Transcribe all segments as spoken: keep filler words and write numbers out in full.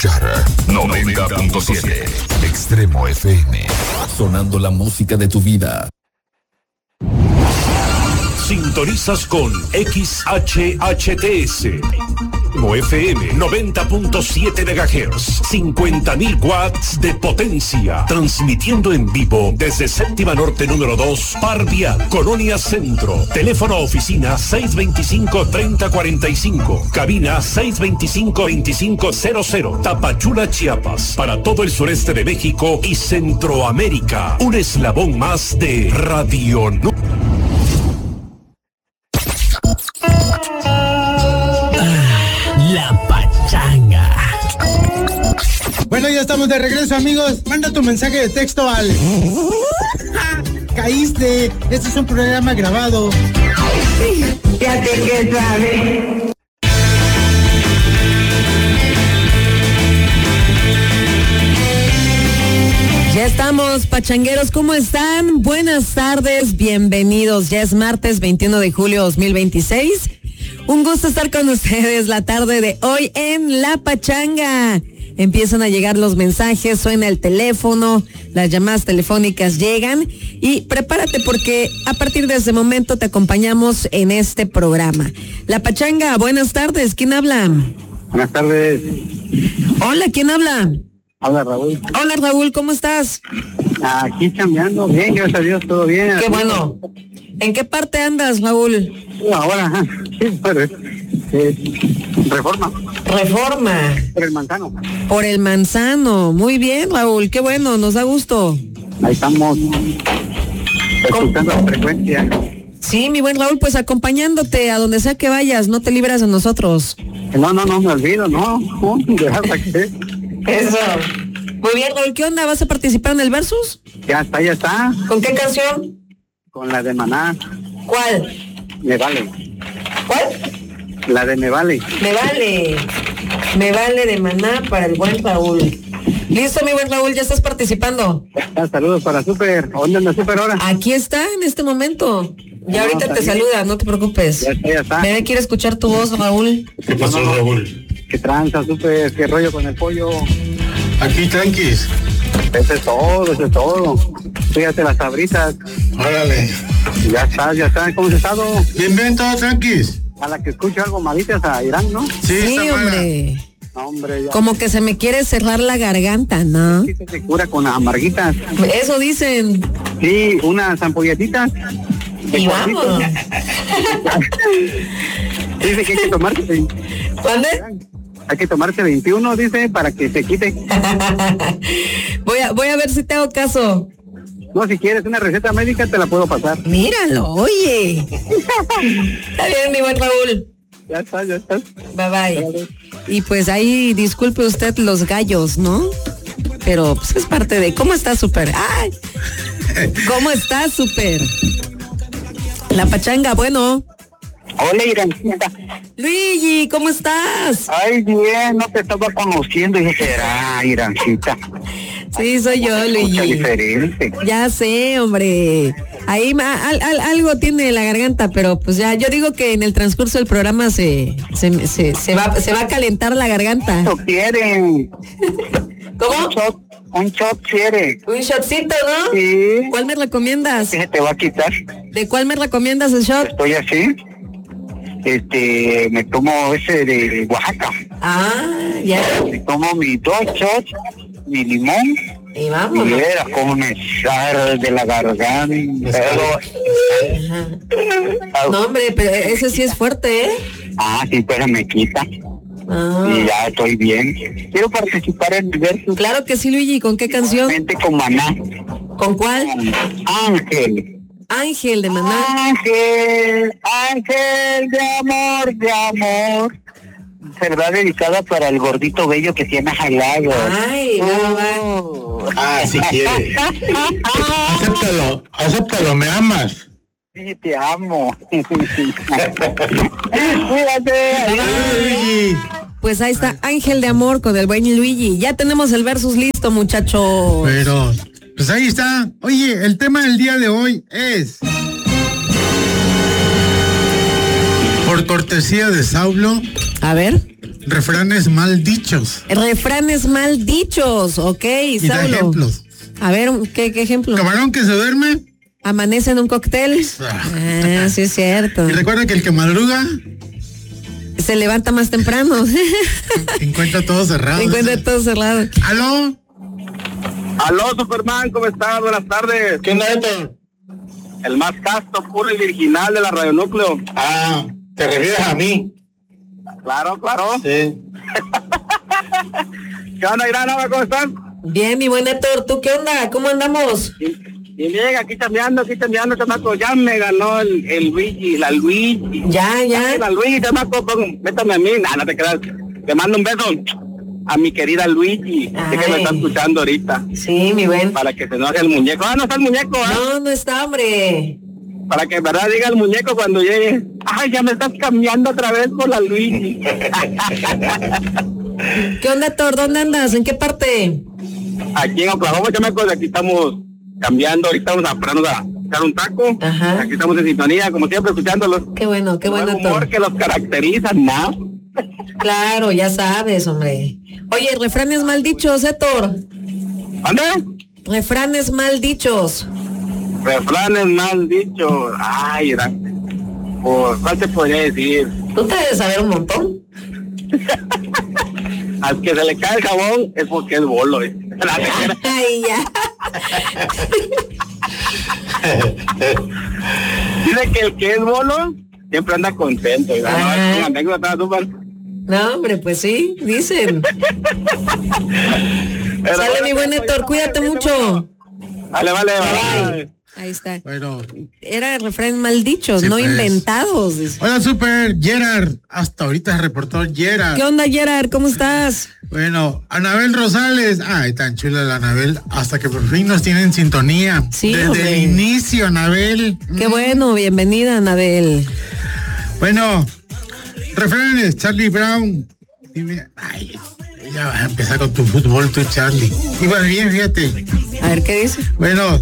escuchar noventa punto siete Extremo F M. Sonando la música de tu vida. Sintonizas con X H H T S. F M noventa punto siete megahertz, cincuenta mil watts de potencia, transmitiendo en vivo desde Séptima Norte número dos, Par Vial, Colonia Centro. Teléfono oficina seis veinticinco, treinta cuarenta y cinco, cabina seis veinticinco, veinticinco cero cero, Tapachula, Chiapas, para todo el sureste de México y Centroamérica. Un eslabón más de Radio Nu. La pachanga. Bueno, ya estamos de regreso, amigos. Manda tu mensaje de texto al... Caíste. Este es un programa grabado. Ya te que sabes. Ya estamos, pachangueros, ¿cómo están? Buenas tardes, bienvenidos. Ya es martes veintiuno de julio dos mil veintiséis. Un gusto estar con ustedes la tarde de hoy en La Pachanga. Empiezan a llegar los mensajes, suena el teléfono, las llamadas telefónicas llegan y prepárate porque a partir de ese momento te acompañamos en este programa. La Pachanga, buenas tardes, ¿quién habla? Buenas tardes. Hola, ¿quién habla? Habla Raúl. Hola Raúl, ¿cómo estás? Aquí chambeando, bien, gracias a Dios, todo bien. Qué bueno. ¿En qué parte andas, Raúl? Ahora, sí, pero, eh, Reforma. Reforma. Por el Manzano. Por el Manzano. Muy bien, Raúl, qué bueno, nos da gusto. Ahí estamos escuchando la frecuencia. Sí, mi buen Raúl, pues acompañándote a donde sea que vayas, no te libras de nosotros. No, no, no me olvido, no, no, dejarla que... Eso. Muy bien, Raúl, ¿qué onda? ¿Vas a participar en el Versus? Ya está, ya está. ¿Con qué canción? Con la de Maná. ¿Cuál? Me vale. ¿Cuál? La de Me vale. Me vale. Me vale de Maná para el buen Raúl. Listo, mi buen Raúl, ya estás participando. Ya, saludos para Super. ¿Dónde anda Super ahora? Aquí está en este momento. Ya no, ahorita te bien. Saluda, no te preocupes. Ya está, ya está. Me quiere escuchar tu voz, Raúl. ¿Qué pasó, no, no, Raúl? ¿Qué tranza, Super? ¿Qué rollo con el pollo? Aquí, tranquis. Eso es todo, eso es todo. Fíjate las sabritas. Órale. Ya está, ya está. ¿Cómo has estado? Bien, bien, todo tranquis. A la que escucho algo malitas a Irán, ¿no? Sí, sí hombre. No, hombre, ya. Como que se me quiere cerrar la garganta, ¿no? Sí, se cura con las amarguitas. Eso dicen. Sí, unas ampolletitas. Y vamos. Dice que hay que tomarse. ¿Cuándo? Hay que tomarse veintiuno, dice, para que se quite. voy a voy a ver si te hago caso. No, si quieres una receta médica te la puedo pasar. Míralo, oye. Está bien, mi buen Raúl. Ya está, ya está. Bye bye. Y pues ahí disculpe usted los gallos, ¿no? Pero pues es parte de... ¿Cómo está, Super? ¡Ay! ¿Cómo está, Super? La Pachanga, bueno. Hola, Irancita. Luigi, ¿cómo estás? Ay, bien, no te estaba conociendo y dije, será Irancita. Sí, soy yo, Luigi. Diferente. Ya sé, hombre. Ahí al, al, algo tiene la garganta, pero pues ya, yo digo que en el transcurso del programa se se, se, se va se va a calentar la garganta. ¿Eso quieren? ¿Cómo? Un shot, un shot quiere. Un shotcito, ¿no? Sí. ¿Cuál me recomiendas? ¿Qué se te va a quitar? ¿De cuál me recomiendas el shot? Estoy así. Este, me tomo ese de Oaxaca. Ah, ya. Me tomo mis dos shots, mi limón. Y vamos. Y era como me sale de la garganta. No, hombre, pero ese sí es fuerte, ¿eh? Ah, sí, pero me quita. Ah. Y ya estoy bien. Quiero participar en el Versus. Claro que sí, Luigi. ¿Con qué canción? Con Maná. ¿Con cuál? Ángel. Ángel de Maná. Ángel, ángel de amor, de amor. Será dedicada para el gordito bello que tiene jalado. Ay, no, oh. Ah, si quiere. Acéptalo, acéptalo, me amas. Sí, te amo. Cuídate. Pues ahí está Ángel de Amor con el buen Luigi. Ya tenemos el Versus listo, muchachos. Pero, pues ahí está. Oye, el tema del día de hoy es... Por cortesía de Saulo. A ver. refranes mal dichos. Refranes mal dichos, ok, Y da Saulo. ejemplos. A ver, ¿qué, qué ejemplo? Camarón que se duerme. Amanece en un cóctel. Ah, sí es cierto. Y recuerda que el que madruga Se levanta más temprano. encuentra todo cerrado. Encuentra todo cerrado. ¿Aló? Aló, Superman, ¿cómo estás? Buenas tardes. ¿Qué onda, Héctor? El más casto, puro y virginal de la radionúcleo. Ah, ¿te refieres a mí? Claro, claro. Sí. ¿Qué onda, Irán? ¿Cómo están? Bien, mi buen Héctor, ¿tú qué onda? ¿Cómo andamos? Y bien, aquí chambeando, aquí chambeando, chamaco. Ya me ganó el, el Luigi, la Luigi. Ya, ya. La Luigi, chamaco, pon, métame a mí. Nah, no te creas. Te mando un beso a mi querida Luigi, que me está escuchando ahorita. Sí, mi buen. Para que se enoje el muñeco. Ah, no está el muñeco, ¿eh? No, no está, hombre. Para que, verdad, diga el muñeco cuando llegue. Ay, ya me estás cambiando otra vez por la Luigi. ¿Qué onda, Héctor? ¿Dónde andas? ¿En qué parte? Aquí en Oklahoma, chamaco, aquí estamos cambiando. Ahorita vamos a pararnos a echar un taco. Ajá. Aquí estamos en sintonía, como siempre, escuchándolos. Qué bueno, qué bueno, El humor Héctor. que los caracteriza, ¿no? Claro, ya sabes, hombre. Oye, refranes mal dichos, Héctor. ¿Ande? Refranes mal dichos. Refranes mal dichos. Ay, era. Pues, ¿cuál te podría decir? Tú te debes saber un montón. Al que se le cae el jabón es porque es bolo, ¿eh? Ay, ya. Dice que el que es bolo siempre anda contento. ¿Verdad? No, es una anécdota súper. No, hombre, pues sí, dicen. Pero Sale, bueno, mi buen pues, Héctor, ya, cuídate ya, mucho. Vale, vale, vale. Bye. Ahí está. Bueno. Era refranes mal dichos, Sí, no pues. inventados. dice. Hola, Super Gerard. Hasta ahorita se reportó Gerard. ¿Qué onda, Gerard? ¿Cómo estás? Bueno, Anabel Rosales. Ay, tan chula la Anabel. Hasta que por fin nos tienen en sintonía. Sí, Desde hombre. el inicio, Anabel. Qué bueno, bienvenida, Anabel. Bueno, refranes, Charlie Brown. Dime, ay, ya vas a empezar con tu fútbol, tú, Charlie. Igual bien, fíjate. A ver qué dice. Bueno,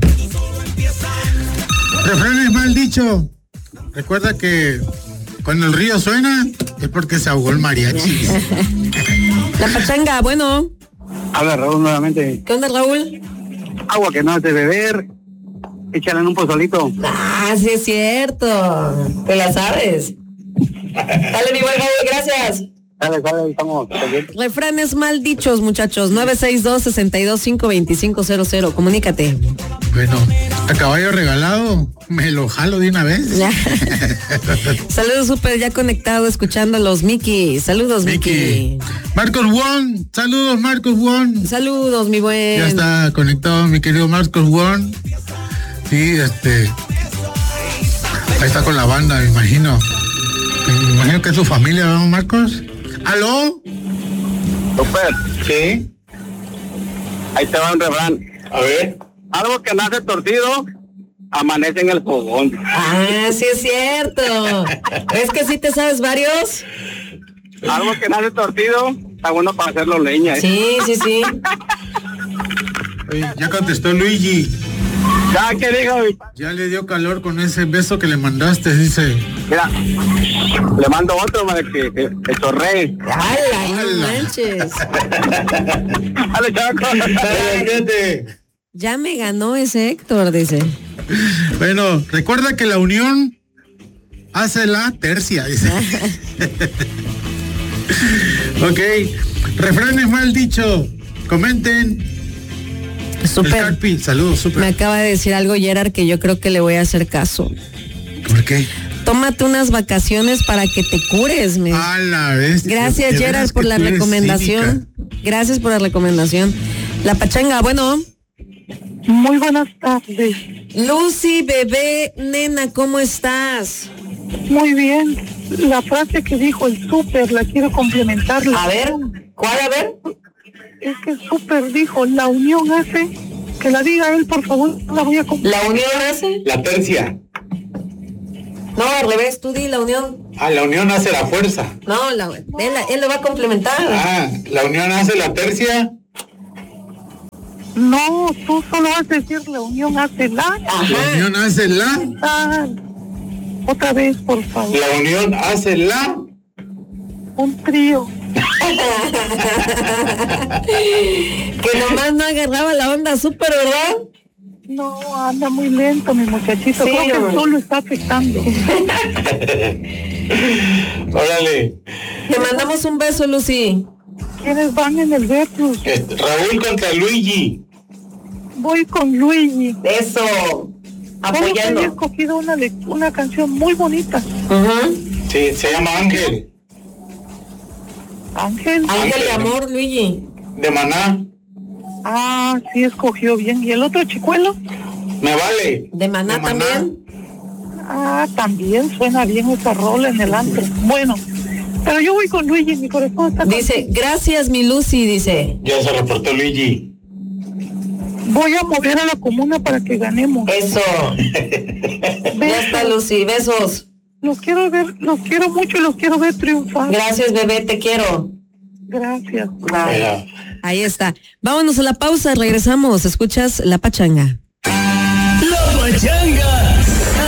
refranes mal dicho. Recuerda que cuando el río suena es porque se ahogó el mariachi. La pachanga, bueno. Habla Raúl nuevamente. ¿Qué onda, Raúl? Agua que no has de beber, échala en un pozolito. Ah, sí es cierto. Te la sabes. Dale, mi buen Raúl, gracias. Dale, dale, estamos pendientes. Refranes mal dichos, muchachos. nueve seis dos, seis dos cinco, dos cinco cero cero. Comunícate. Bueno, a caballo regalado, me lo jalo de una vez. Ya. Saludos, súper ya conectado, escuchando a los Mickey. Saludos, Mickey. Mickey. Marcos Won, saludos, Marcos Won. Saludos, mi buen. Ya está conectado mi querido Marcos Won. Sí, este. Ahí está con la banda, me imagino. Me imagino que es su familia, ¿no, Marcos? ¿Aló? Super, Sí. ahí te va un refrán. A ver. Algo que nace torcido, amanece en el fogón. Ah, sí es cierto. ¿Es que sí te sabes varios? Algo que nace torcido, está bueno para hacerlo leña. ¿eh? Sí, sí, sí. Oye, ya contestó Luigi. Ya, ¿qué dijo? Ya le dio calor con ese beso que le mandaste, dice. Mira, le mando otro para que, que, que chorree. ¡Hala, no ¡Hala! manches! Dale, chaco. Dale, fíjate. Ya me ganó ese Héctor, dice. Bueno, recuerda que la unión hace la tercia, dice. Ok, refranes mal dicho. Comenten. El Súper. Carpi, saludos, Me súper. acaba de decir algo Gerard que yo creo que le voy a hacer caso. ¿Por qué? Tómate unas vacaciones para que te cures, me. A la vez. Gracias, de Gerard, veras por que la tú eres recomendación. cínica. Gracias por la recomendación. La pachanga, bueno. Muy buenas tardes. Lucy, bebé, nena, ¿cómo estás? Muy bien. La frase que dijo el súper la quiero complementar. A ver, ¿cuál? A ver. Es que el súper dijo, la unión hace, que la diga él, por favor, la voy a complementar. ¿La unión hace? La tercia. No, al revés, tú di la unión. Ah, la unión hace la fuerza. No, la, él, él lo va a complementar. Ah, la unión hace la tercia. No, tú solo vas a decir, la unión hace la. La Ajá. unión hace la. Ah, otra vez, por favor. La unión hace la. Un trío. Que nomás no agarraba la onda súper, ¿verdad? No, anda muy lento mi muchachito. Sí, Creo que el sol lo está afectando. Órale. Te mandamos un beso, Lucy. ¿Quiénes van en el versus? Este, Raúl contra Luigi. Voy con Luigi. Eso. Vamos, he Apoyando. escogido una, le- una canción muy bonita. Ujú. Sí, se llama Ángel, Ángel. Ángel de amor, Luigi. de Maná. Ah, sí, escogió bien. ¿Y el otro chicuelo? Me vale. De Maná De Maná. también. Ah, también suena bien esa rola en el antro. Bueno, pero yo voy con Luigi, mi corazón está con... Dice, gracias, mi Lucy, dice. Ya se reportó Luigi. Voy a mover a la comuna para que ganemos. Eso. Ya está, Lucy. Besos. Los quiero ver, los quiero mucho y los quiero ver triunfar. Gracias, bebé, te quiero. Gracias. Bye. Mira. Ahí está. Vámonos a la pausa, regresamos. Escuchas La Pachanga. La Pachanga.